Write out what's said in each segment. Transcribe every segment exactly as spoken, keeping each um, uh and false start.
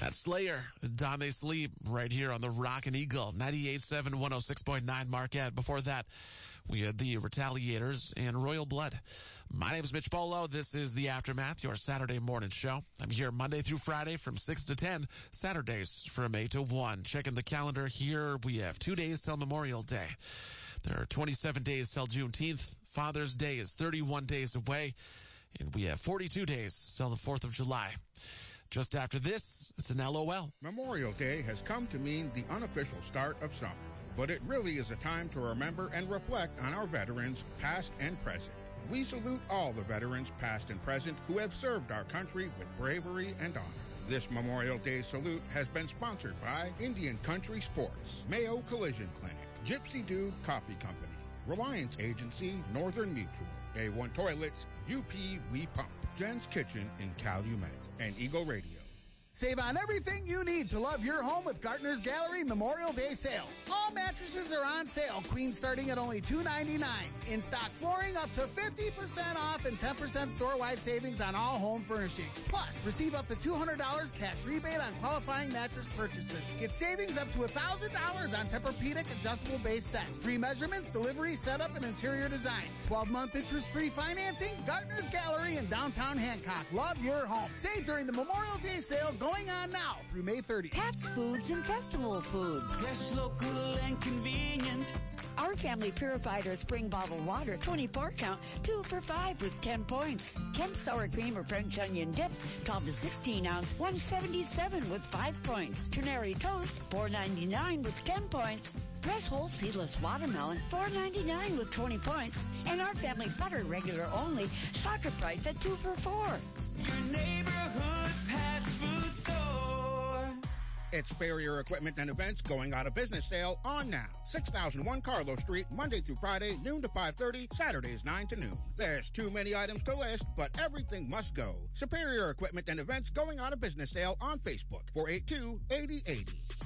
That's Slayer, Dawn They Sleep, right here on the Rockin' Eagle, ninety-eight point seven, one oh six point nine Marquette. Before that, we had the Retaliators and Royal Blood. My name is Mitch Bolo. This is The Aftermath, your Saturday morning show. I'm here Monday through Friday from six to ten, Saturdays from eight to one. Checking the calendar here, we have two days till Memorial Day. There are twenty-seven days till Juneteenth. Father's Day is thirty-one days away, and we have forty-two days till the fourth of July. Just after this, it's an L O L. Memorial Day has come to mean the unofficial start of summer, but it really is a time to remember and reflect on our veterans, past and present. We salute all the veterans, past and present, who have served our country with bravery and honor. This Memorial Day salute has been sponsored by Indian Country Sports, Mayo Collision Clinic, Gypsy Dude Coffee Company, Reliance Agency, Northern Mutual, A one Toilets, U P We Pump, Jen's Kitchen in Calumet, and Eagle Radio. Save on everything you need to love your home with Gartner's Gallery Memorial Day Sale. All mattresses are on sale. Queen starting at only two ninety-nine. In-stock flooring up to fifty percent off and ten percent store-wide savings on all home furnishings. Plus, receive up to two hundred dollars cash rebate on qualifying mattress purchases. Get savings up to one thousand dollars on Tempur-Pedic adjustable base sets. Free measurements, delivery, setup, and interior design. twelve-month interest-free financing. Gartner's Gallery in downtown Hancock. Love your home. Save during the Memorial Day sale going on now through May thirtieth. Pat's Foods and Festival Foods. Fresh, local, and convenient. Our family purified our spring bottled water, twenty-four count, two for five with ten points. Kent sour cream or French onion dip, twelve to sixteen ounce, one seventy-seven with five points. Ternary toast, four ninety-nine with ten points. Fresh whole seedless watermelon, four ninety-nine with twenty points. And our family butter regular only, shocker price at two for four. Your neighborhood Pat's Food Store. It's Farrier Equipment and Events going out of business sale on now. six thousand one Carlo Street, Monday through Friday, noon to five thirty, Saturdays nine to noon. There's too many items to list, but everything must go. Superior Equipment and Events going out of business sale on Facebook, four eight two, eight oh eight oh.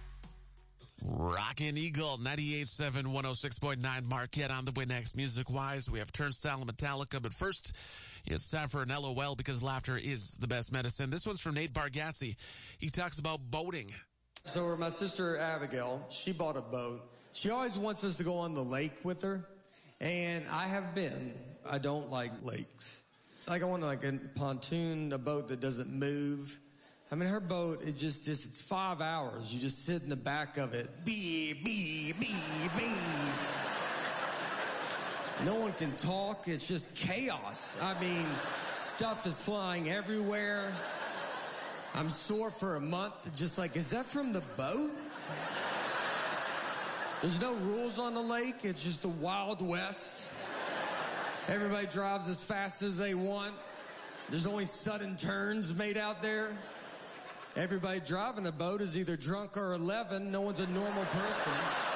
Rockin' Eagle, ninety-eight point seven, one oh six point nine Marquette. On the way next, music-wise, we have Turnstile and Metallica, but first, it's time for an L O L because laughter is the best medicine. This one's from Nate Bargatze. He talks about boating. So my sister Abigail, she bought a boat. She always wants us to go on the lake with her, and I have been. I don't like lakes. Like I want like a pontoon, a boat that doesn't move. I mean, her boat, it just, just, it's five hours. You just sit in the back of it. Bee, bee, bee, bee. No one can talk. It's just chaos. I mean, stuff is flying everywhere. I'm sore for a month. Just like, is that from the boat? There's no rules on the lake. It's just the Wild West. Everybody drives as fast as they want. There's only sudden turns made out there. Everybody driving a boat is either drunk or eleven. No one's a normal person.